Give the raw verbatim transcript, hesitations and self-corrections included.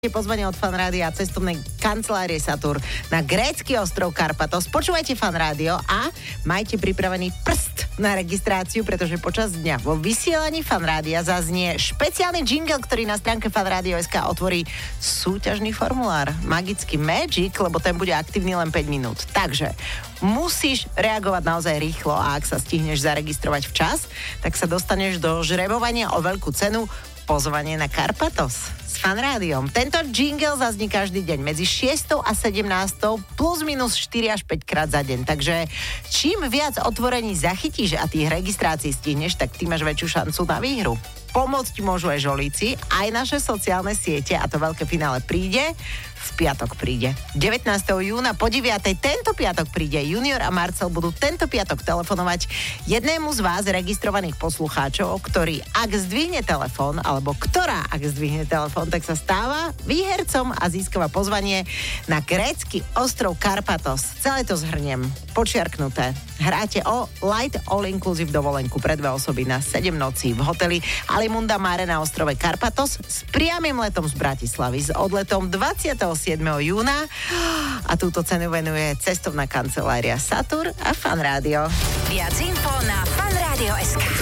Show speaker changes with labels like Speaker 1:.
Speaker 1: Pozvanie od Fan Rádia a cestovnej kancelárie Satur na grécky ostrov Karpatos. Počúvajte Fan Rádio a majte pripravený prst na registráciu, pretože počas dňa vo vysielaní Fan Rádia zaznie špeciálny jingle, ktorý na stránke fanradio bodka es ká otvorí súťažný formulár. Magický Magic, lebo ten bude aktívny len päť minút. Takže musíš reagovať naozaj rýchlo a ak sa stihneš zaregistrovať včas, tak sa dostaneš do žrebovania o veľkú cenu pozvanie na Karpatos s Fan Rádiom. Tento jingle zazní každý deň medzi šiestou a sedemnástou plus minus štyri až päť krát za deň. Takže čím viac otvorení zachytíš a tých registrácií stihneš, tak ty máš väčšiu šancu na výhru. Pomôcť môžu aj žolíci, aj naše sociálne siete a to veľké finále príde, v piatok príde. devätnásteho júna po deviatej tento piatok príde. Junior a Marcel budú tento piatok telefonovať jednému z vás registrovaných poslucháčov, ktorý ak zdvihne telefón, alebo ktorá ak zdvihne telefón, tak sa stáva výhercom a získava pozvanie na grécky ostrov Karpatos. Celé to zhrniem. Počiarknuté. Hráte o light all-inclusive dovolenku pre dve osoby na sedem nocí v hoteli Alimunda Mare na ostrove Karpatos s priamym letom z Bratislavy, s odletom dvadsiateho siedmeho júna a túto cenu venuje cestovná kancelária Satur a Fan Rádio.
Speaker 2: Viac info na fanradio bodka es ká.